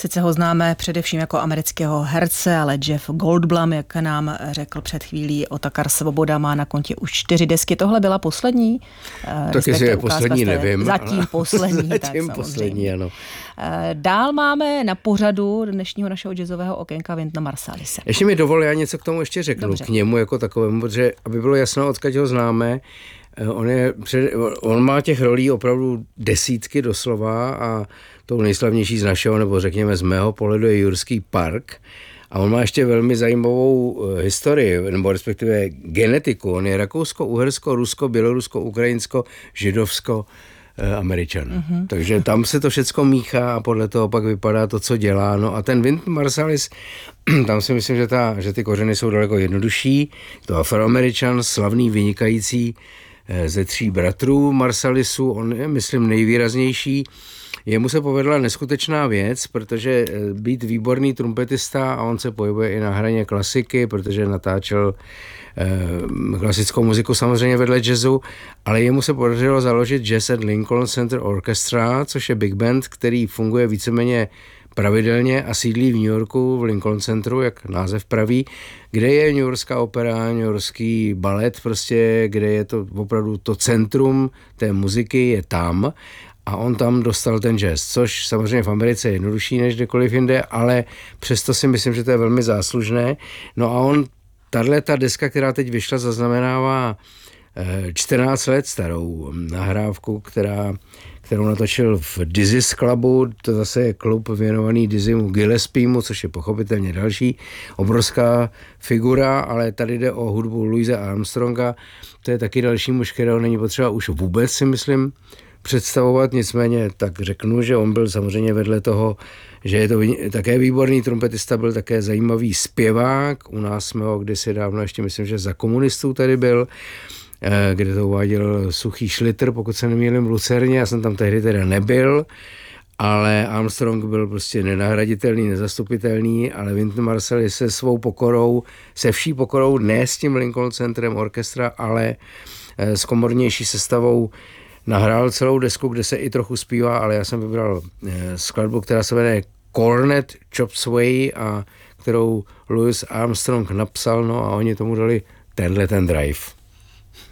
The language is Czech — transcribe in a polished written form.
Sice ho známe především jako amerického herce, ale Jeff Goldblum, jak nám řekl před chvílí, Otakar Svoboda má na kontě už 4 desky. Tohle byla poslední? Tak jestli je poslední, nevím. Zatím poslední. Zatím poslední, ano. Dál máme na pořadu dnešního našeho jazzového okénka Wynton Marsalisse. Ještě mi dovol, já něco k tomu ještě řeknu. Dobře. K němu jako takovému, protože aby bylo jasno, odkud ho známe, on má těch rolí opravdu desítky doslova a tou nejslavnější z našeho, nebo řekněme z mého pohledu je Jurský park. A on má ještě velmi zajímavou historii, nebo respektive genetiku. On je rakousko, uhersko, rusko, bělorusko, ukrajinsko, židovsko, Američan. Mm-hmm. Takže tam se to všecko míchá a podle toho pak vypadá to, co dělá. No a ten Wynton Marsalis, tam si myslím, že ty kořeny jsou daleko jednodušší. To Afroameričan, slavný, vynikající ze 3 bratrů Marsalisů, on je, myslím, nejvýraznější. Jemu se povedla neskutečná věc, protože být výborný trumpetista a on se pohybuje i na hraně klasiky, protože natáčel klasickou muziku samozřejmě vedle jazzu, ale jemu se podařilo založit Jazz at Lincoln Center Orchestra, což je big band, který funguje víceméně pravidelně a sídlí v New Yorku, v Lincoln Centru, jak název praví, kde je New Yorkská opera, New Yorkský balet, prostě, kde je to opravdu to centrum té muziky, je tam. A on tam dostal ten jazz, což samozřejmě v Americe je jednodušší než kdekoliv jinde, ale přesto si myslím, že to je velmi záslužné. No a on, ta deska, která teď vyšla, zaznamenává 14 let starou nahrávku, kterou natočil v Dizzy's Clubu, to zase je klub věnovaný Dizzymu Gillespiemu, což je pochopitelně další obrovská figura, ale tady jde o hudbu Louise Armstronga, to je taky další muž, kterého není potřeba už vůbec, si myslím, představovat, nicméně tak řeknu, že on byl samozřejmě vedle toho, že je to také výborný trumpetista, byl také zajímavý zpěvák, u nás jsme ho kdysi dávno, ještě myslím, že za komunistů tady byl, kde to uváděl Suchý Šlitr, pokud se nemýlím, v Lucerně, já jsem tam tehdy teda nebyl, ale Armstrong byl prostě nenahraditelný, nezastupitelný, ale Wynton Marsalis se svou pokorou, se vší pokorou, ne s tím Lincoln Centrem orchestra, ale s komornější sestavou nahrál celou desku, kde se i trochu zpívá, ale já jsem vybral skladbu, která se jmenuje Cornet Chops Way a kterou Louis Armstrong napsal, no a oni tomu dali ten drive.